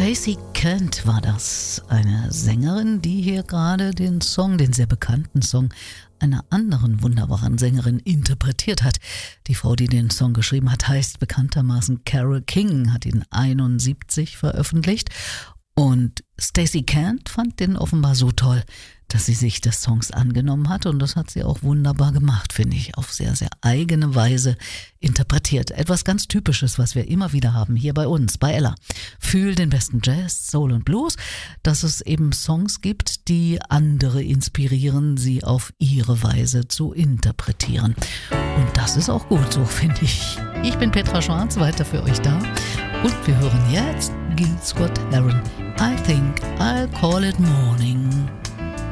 Stacey Kent war das, eine Sängerin, die hier gerade den sehr bekannten Song einer anderen wunderbaren Sängerin interpretiert hat. Die Frau, die den Song geschrieben hat, heißt bekanntermaßen Carole King, hat ihn 1971 veröffentlicht. Und Stacey Kent fand den offenbar so toll, dass sie sich des Songs angenommen hat, und das hat sie auch wunderbar gemacht, finde ich, auf sehr, sehr eigene Weise interpretiert. Etwas ganz Typisches, was wir immer wieder haben hier bei uns, bei Ella. Fühl den besten Jazz, Soul und Blues, dass es eben Songs gibt, die andere inspirieren, sie auf ihre Weise zu interpretieren. Und das ist auch gut so, finde ich. Ich bin Petra Schwarz, weiter für euch da. Und wir hören jetzt Gil Scott-Heron. I think I'll call it morning.